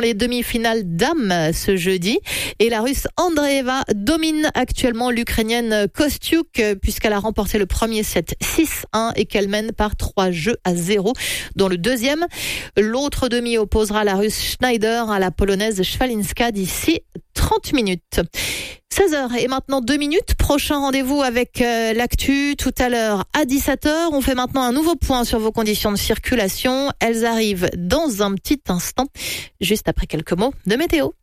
les demi-finales dames ce jeudi. Et la Russe Andreeva domine actuellement l'Ukrainienne Kostyuk puisqu'elle a remporté le premier set 6-1 et qu'elle mène par 3-0. Dans le deuxième, l'autre demi opposera la Russe Schneider à la Polonaise Szwalinska d'ici 30 minutes. 16h et maintenant 2 minutes. Prochain rendez-vous avec l'actu tout à l'heure à 17h. On fait maintenant un nouveau point sur vos conditions de circulation. Elles arrivent dans un petit instant, juste après quelques mots de météo.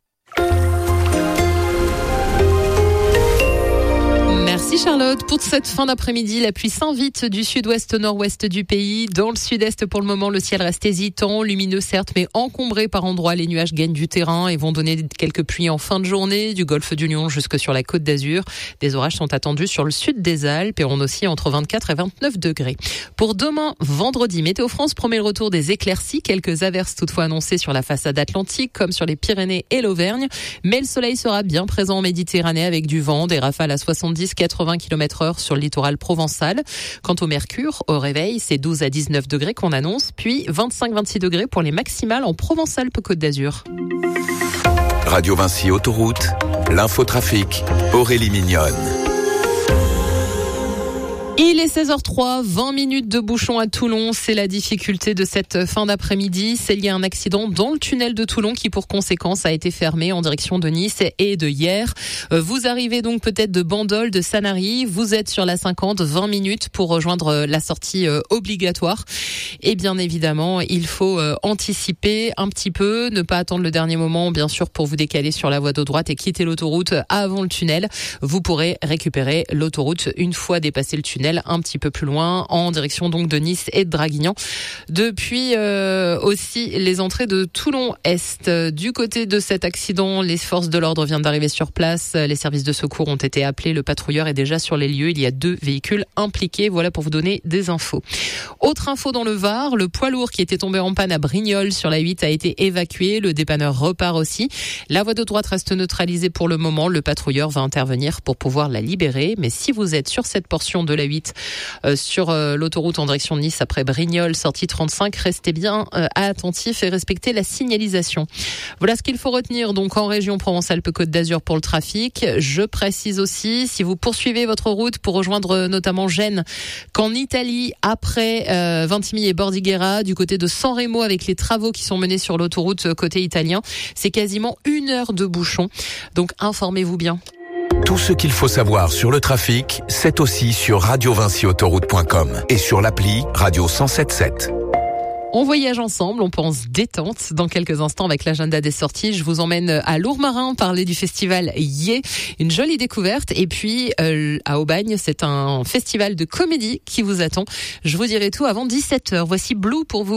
Merci Charlotte. Pour cette fin d'après-midi, la pluie s'invite du sud-ouest au nord-ouest du pays. Dans le sud-est, pour le moment, le ciel reste hésitant, lumineux certes, mais encombré par endroits. Les nuages gagnent du terrain et vont donner quelques pluies en fin de journée, du golfe du Lion jusque sur la côte d'Azur. Des orages sont attendus sur le sud des Alpes et on oscille entre 24 et 29 degrés. Pour demain, vendredi, Météo France promet le retour des éclaircies. Quelques averses toutefois annoncées sur la façade atlantique, comme sur les Pyrénées et l'Auvergne. Mais le soleil sera bien présent en Méditerranée avec du vent, des rafales à 70-80 km/h sur le littoral provençal. Quant au mercure, au réveil, c'est 12 à 19 degrés qu'on annonce, puis 25-26 degrés pour les maximales en Provence-Alpes-Côte d'Azur. Radio Vinci Autoroute, l'infotrafic, Aurélie Mignonne. Il est 16h03, 20 minutes de bouchon à Toulon. C'est la difficulté de cette fin d'après-midi. C'est lié à un accident dans le tunnel de Toulon qui, pour conséquence, a été fermé en direction de Nice et de Hyères. Vous arrivez donc peut-être de Bandol, de Sanary. Vous êtes sur la 50, 20 minutes pour rejoindre la sortie obligatoire. Et bien évidemment, il faut anticiper un petit peu, ne pas attendre le dernier moment, bien sûr, pour vous décaler sur la voie de droite et quitter l'autoroute avant le tunnel. Vous pourrez récupérer l'autoroute une fois dépassé le tunnel un petit peu plus loin en direction donc de Nice et de Draguignan. Depuis aussi les entrées de Toulon-Est. Du côté de cet accident, les forces de l'ordre viennent d'arriver sur place. Les services de secours ont été appelés. Le patrouilleur est déjà sur les lieux. Il y a 2 véhicules impliqués. Voilà pour vous donner des infos. Autre info dans le Var, le poids lourd qui était tombé en panne à Brignoles sur la 8 a été évacué. Le dépanneur repart aussi. La voie de droite reste neutralisée pour le moment. Le patrouilleur va intervenir pour pouvoir la libérer. Mais si vous êtes sur cette portion de la 8 sur l'autoroute en direction de Nice après Brignoles, sortie 35, restez bien attentifs et respectez la signalisation. Voilà ce qu'il faut retenir donc en région Provence-Alpes-Côte d'Azur pour le trafic. Je précise aussi, si vous poursuivez votre route pour rejoindre notamment Gênes, qu'en Italie, après Vintimille et Bordighera, du côté de San Remo avec les travaux qui sont menés sur l'autoroute côté italien, c'est quasiment 1 heure de bouchon. Donc informez-vous bien. Tout ce qu'il faut savoir sur le trafic, c'est aussi sur radiovinciautoroute.com et sur l'appli Radio 107.7. On voyage ensemble, on pense détente. Dans quelques instants, avec l'agenda des sorties, je vous emmène à Lourmarin parler du festival Yé, une jolie découverte. Et puis à Aubagne, c'est un festival de comédie qui vous attend. Je vous dirai tout avant 17h. Voici Blue pour vous.